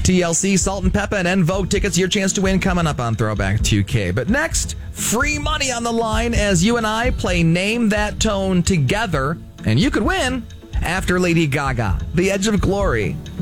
TLC, Salt and Peppa, and En Vogue tickets. Your chance to win coming up on Throwback 2K. But next, free money on the line as you and I play Name That Tone together. And you could win after Lady Gaga, The Edge of Glory.